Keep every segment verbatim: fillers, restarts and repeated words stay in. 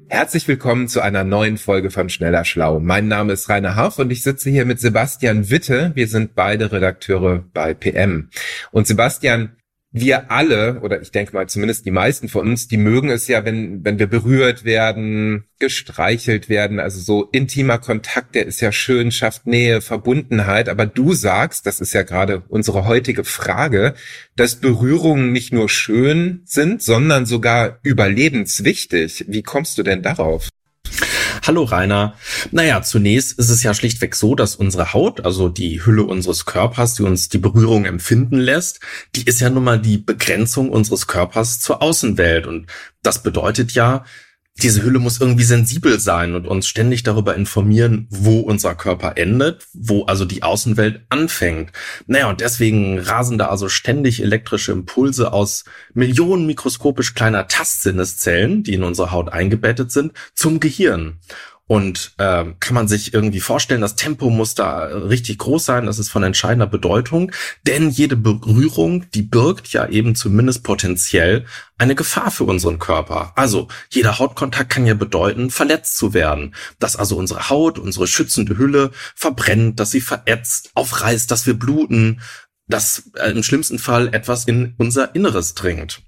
Herzlich willkommen zu einer neuen Folge von Schneller Schlau. Mein Name ist Rainer Harf und ich sitze hier mit Sebastian Witte. Wir sind beide Redakteure bei P M. Und Sebastian, wir alle, oder ich denke mal zumindest die meisten von uns, die mögen es ja, wenn wenn wir berührt werden, gestreichelt werden. Also so intimer Kontakt, der ist ja schön, schafft Nähe, Verbundenheit. Aber du sagst, das ist ja gerade unsere heutige Frage, dass Berührungen nicht nur schön sind, sondern sogar überlebenswichtig. Wie kommst du denn darauf? Hallo Rainer. Naja, zunächst ist es ja schlichtweg so, dass unsere Haut, also die Hülle unseres Körpers, die uns die Berührung empfinden lässt, die ist ja nun mal die Begrenzung unseres Körpers zur Außenwelt. Und das bedeutet ja, diese Hülle muss irgendwie sensibel sein und uns ständig darüber informieren, wo unser Körper endet, wo also die Außenwelt anfängt. Naja, und deswegen rasen da also ständig elektrische Impulse aus Millionen mikroskopisch kleiner Tastsinneszellen, die in unsere Haut eingebettet sind, zum Gehirn. Und äh, kann man sich irgendwie vorstellen, das Tempo muss da richtig groß sein, das ist von entscheidender Bedeutung, denn jede Berührung, die birgt ja eben zumindest potenziell eine Gefahr für unseren Körper. Also jeder Hautkontakt kann ja bedeuten, verletzt zu werden, dass also unsere Haut, unsere schützende Hülle verbrennt, dass sie verätzt, aufreißt, dass wir bluten, dass äh, im schlimmsten Fall etwas in unser Inneres dringt.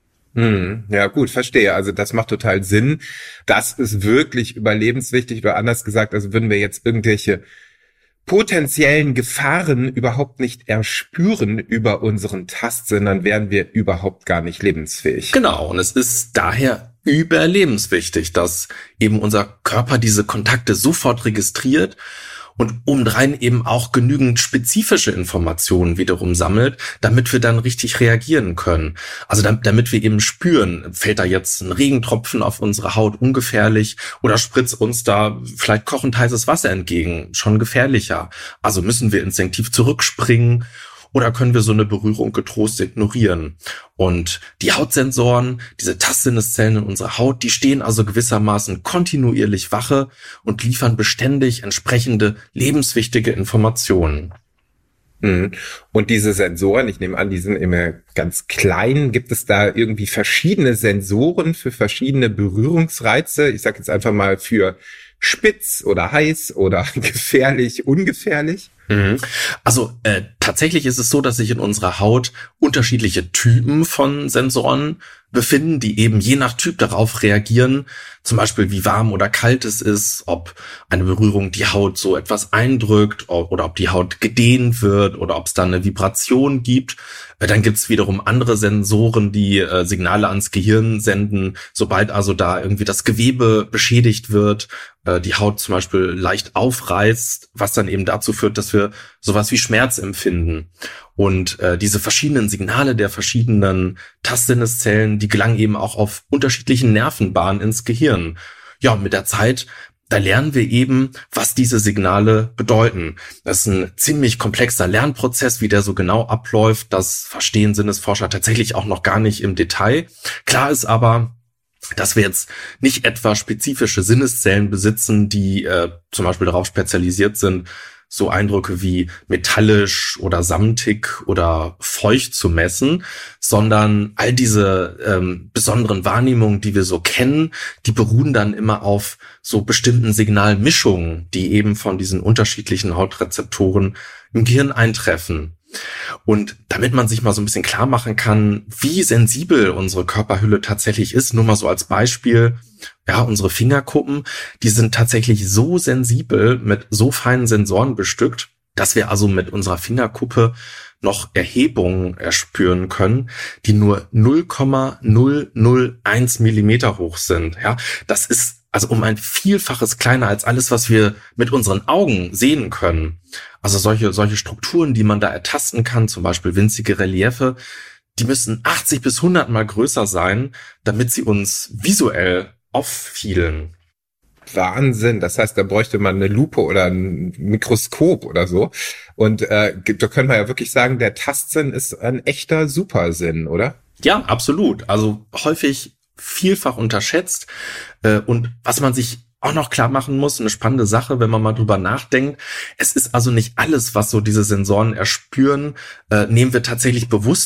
Hm, ja gut, verstehe. Also das macht total Sinn. Das ist wirklich überlebenswichtig, oder anders gesagt, also würden wir jetzt irgendwelche potenziellen Gefahren überhaupt nicht erspüren über unseren Tastsinn, dann wären wir überhaupt gar nicht lebensfähig. Genau, und es ist daher überlebenswichtig, dass eben unser Körper diese Kontakte sofort registriert und obendrein eben auch genügend spezifische Informationen wiederum sammelt, damit wir dann richtig reagieren können. Also damit wir eben spüren, fällt da jetzt ein Regentropfen auf unsere Haut ungefährlich oder spritzt uns da vielleicht kochend heißes Wasser entgegen, schon gefährlicher. Also müssen wir instinktiv zurückspringen oder können wir so eine Berührung getrost ignorieren? Und die Hautsensoren, diese Tastsinneszellen in unserer Haut, die stehen also gewissermaßen kontinuierlich Wache und liefern beständig entsprechende lebenswichtige Informationen. Und diese Sensoren, ich nehme an, die sind immer ganz klein. Gibt es da irgendwie verschiedene Sensoren für verschiedene Berührungsreize? Ich sage jetzt einfach mal für spitz oder heiß oder gefährlich, ungefährlich. Also äh, tatsächlich ist es so, dass sich in unserer Haut unterschiedliche Typen von Sensoren befinden, die eben je nach Typ darauf reagieren, zum Beispiel wie warm oder kalt es ist, ob eine Berührung die Haut so etwas eindrückt oder ob die Haut gedehnt wird oder ob es da eine Vibration gibt. Dann gibt es wiederum andere Sensoren, die äh, Signale ans Gehirn senden, sobald also da irgendwie das Gewebe beschädigt wird, äh, die Haut zum Beispiel leicht aufreißt, was dann eben dazu führt, dass wir sowas wie Schmerz empfinden. Und äh, diese verschiedenen Signale der verschiedenen Tastsinneszellen, die gelangen eben auch auf unterschiedlichen Nervenbahnen ins Gehirn. Ja, und mit der Zeit, da lernen wir eben, was diese Signale bedeuten. Das ist ein ziemlich komplexer Lernprozess, wie der so genau abläuft. Das verstehen Sinnesforscher tatsächlich auch noch gar nicht im Detail. Klar ist aber, dass wir jetzt nicht etwa spezifische Sinneszellen besitzen, die äh, zum Beispiel darauf spezialisiert sind, so Eindrücke wie metallisch oder samtig oder feucht zu messen, sondern all diese ähm, besonderen Wahrnehmungen, die wir so kennen, die beruhen dann immer auf so bestimmten Signalmischungen, die eben von diesen unterschiedlichen Hautrezeptoren im Gehirn eintreffen. Und damit man sich mal so ein bisschen klar machen kann, wie sensibel unsere Körperhülle tatsächlich ist, nur mal so als Beispiel, ja, unsere Fingerkuppen, die sind tatsächlich so sensibel mit so feinen Sensoren bestückt, dass wir also mit unserer Fingerkuppe noch Erhebungen erspüren können, die nur null Komma null null eins Millimeter hoch sind. Ja, das ist also um ein Vielfaches kleiner als alles, was wir mit unseren Augen sehen können. Also solche, solche Strukturen, die man da ertasten kann, zum Beispiel winzige Reliefe, die müssen achtzig bis hundert Mal größer sein, damit sie uns visuell auffielen. Wahnsinn, das heißt, da bräuchte man eine Lupe oder ein Mikroskop oder so. Und äh, da können wir ja wirklich sagen, der Tastsinn ist ein echter Supersinn, oder? Ja, absolut. Also häufig vielfach unterschätzt. Äh, und was man sich auch noch klar machen muss, eine spannende Sache, wenn man mal drüber nachdenkt, es ist also nicht alles, was so diese Sensoren erspüren, äh, nehmen wir tatsächlich bewusst